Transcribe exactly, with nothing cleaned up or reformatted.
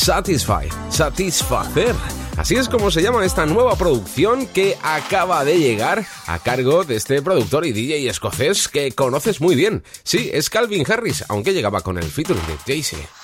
Satisfy, satisfacer. Así es como se llama esta nueva producción que acaba de llegar a cargo de este productor y D J escocés que conoces muy bien. Sí, es Calvin Harris, aunque llegaba con el featuring de Jay-Z.